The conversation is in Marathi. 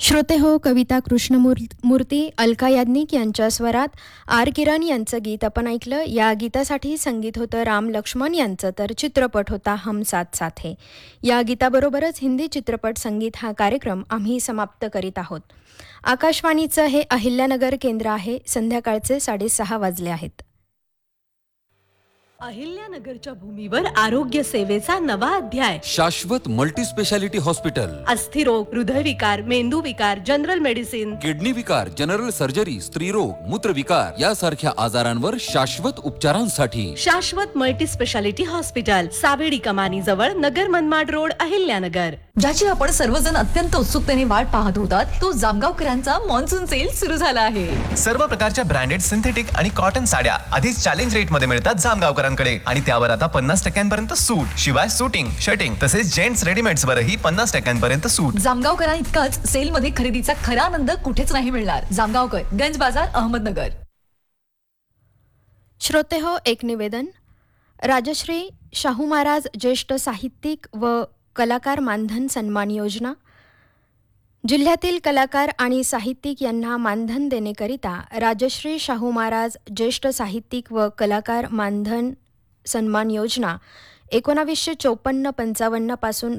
श्रोते हो, कविता कृष्णमूर्ती अलका याज्ञिक यांच्या स्वरात आर किरण यांचं गीत आपण ऐकलं. या गीतासाठी संगीत होतं राम लक्ष्मण यांचं, तर चित्रपट होता हम साथ साथ है. या गीताबरोबरच हिंदी चित्रपट संगीत हा कार्यक्रम आम्ही समाप्त करीत आहोत. आकाशवाणीचं हे अहिल्यानगर केंद्र आहे. संध्याकाळचे 6:30 वाजले आहेत. अहिल्यानगरच्या भूमीवर आरोग्य सेवेचा नवा अध्याय. शाश्वत मल्टी स्पेशालिटी हॉस्पिटल. अस्थिरोग, हृदयविकार, मेंदूविकार, जनरल मेडिसिन, किडनी विकार, जनरल सर्जरी, स्त्रीरोग, मूत्रविकार यासारख्या आजारांवर शाश्वत उपचारांसाठी शाश्वत मल्टी स्पेशालिटी हॉस्पिटल, सावेडी कमानी जवळ, नगर मनमाड रोड, अहिल्यानगर. ज्याची आपण सर्वजण अत्यंत उत्सुकतेने वाट पाहत होतात, तो जामगावकरांचा मॉन्सून सेल सुरू झाला आहे. सर्व प्रकारच्या ब्रँडेड सिंथेटिक आणि कॉटन साड्या आधीच चॅलेंज रेट मध्ये मिळतात जामगावकरांकडे, आणि त्यावर आता 50% सूट. शिवाय शूटिंग, शर्टिंग तसेच जेंट्स रेडीमेड्स वरही 50% सूट. जामगावकरां इतकाच सेल मध्ये खरेदीचा खरा आनंद कुठेच नाही मिळणार. जामगावकर, गंज बाजार, अहमदनगर. श्रोते हो, एक निवेदन. राजश्री शाहू महाराज ज्येष्ठ साहित्यिक व कलाकार मानधन सन्मान योजना. जिल्ह्यातील कलाकार आणि साहित्यिक यांना मानधन देण्याकरिता राजश्री शाहू महाराज ज्येष्ठ साहित्यिक व कलाकार मानधन सन्मान योजना 1954-55 पासून